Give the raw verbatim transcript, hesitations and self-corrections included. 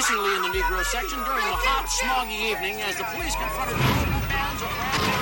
increasingly in the Negro section during the hot, smoggy evening as the police confronted the bands of